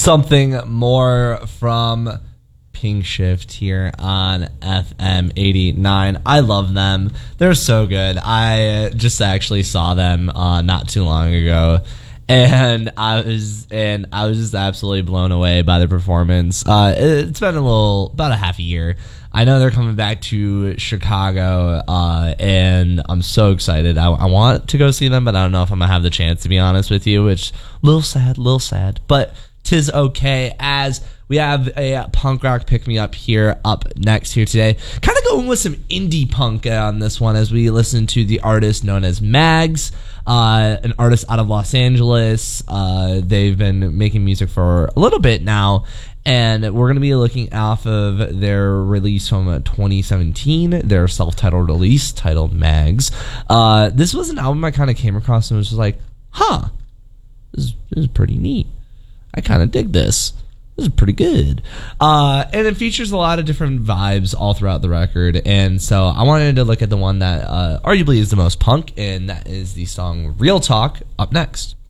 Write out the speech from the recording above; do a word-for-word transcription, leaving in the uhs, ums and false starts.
something more from Pink Shift here on F M eighty-nine. I love them. They're so good. I just actually saw them uh, not too long ago, and I was and I was just absolutely blown away by their performance. Uh, it's been a little about a half a year. I know they're coming back to Chicago, uh, and I'm so excited. I, I want to go see them, but I don't know if I'm gonna have the chance, to be honest with you. Which a little sad, little sad, but 'tis okay, as we have a punk rock pick-me-up here up next here today. Kind of going with some indie punk on this one as we listen to the artist known as Mags, uh, an artist out of Los Angeles. Uh, they've been making music for a little bit now, and we're going to be looking off of their release from twenty seventeen, their self-titled release titled Mags. Uh, this was an album I kind of came across and was just like, huh, this is, this is pretty neat. I kind of dig this. This is pretty good. Uh, and it features a lot of different vibes all throughout the record. And so I wanted to look at the one that uh, arguably is the most punk, and that is the song Real Talk, up next.